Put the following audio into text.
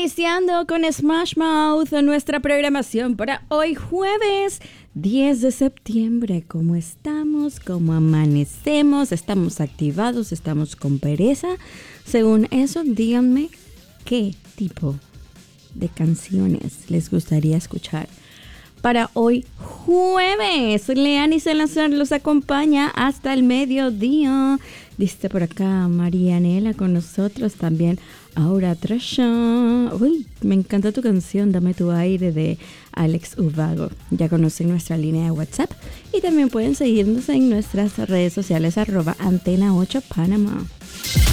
Iniciando con Smash Mouth, nuestra programación para hoy jueves 10 de septiembre. ¿Cómo estamos? ¿Cómo amanecemos? ¿Estamos activados? ¿Estamos con pereza? Según eso, díganme qué tipo de canciones les gustaría escuchar para hoy jueves. Leani Salazar los acompaña hasta el mediodía. Dice por acá Marianela con nosotros, también Aura Trasha. Uy, me encanta tu canción, Dame tu aire, de Alex Ubago. Ya conocen nuestra línea de WhatsApp y también pueden seguirnos en nuestras redes sociales @Antena 8 Panamá.